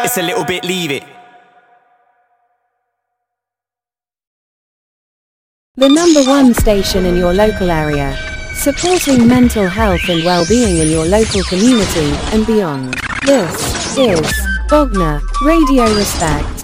It's a little bit Leave It. The #1 station in your local area, supporting mental health and well-being in your local community and beyond. This is Bognor Radio Respect.